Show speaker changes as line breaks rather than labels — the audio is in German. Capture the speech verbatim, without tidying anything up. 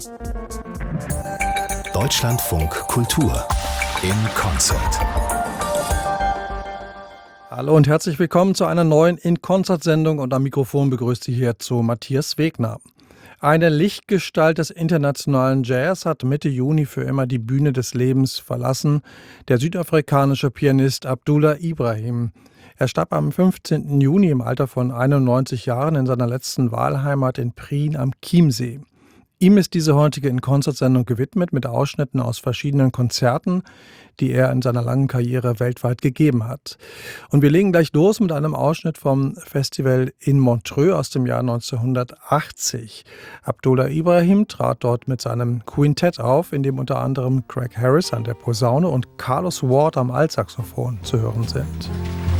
Deutschlandfunk Kultur in Konzert.
Hallo und herzlich willkommen zu einer neuen In-Konzert-Sendung und am Mikrofon begrüßt Sie hierzu Matthias Wegner. Eine Lichtgestalt des internationalen Jazz hat Mitte Juni für immer die Bühne des Lebens verlassen, der südafrikanische Pianist Abdullah Ibrahim. Er starb am fünfzehnten Juni im Alter von einundneunzig Jahren in seiner letzten Wahlheimat in Prien am Chiemsee. Ihm ist diese heutige In-Konzert-Sendung gewidmet mit Ausschnitten aus verschiedenen Konzerten, die er in seiner langen Karriere weltweit gegeben hat. Und wir legen gleich los mit einem Ausschnitt vom Festival in Montreux aus dem Jahr neunzehnhundertachtzig. Abdullah Ibrahim trat dort mit seinem Quintett auf, in dem unter anderem Craig Harris an der Posaune und Carlos Ward am Altsaxophon zu hören sind.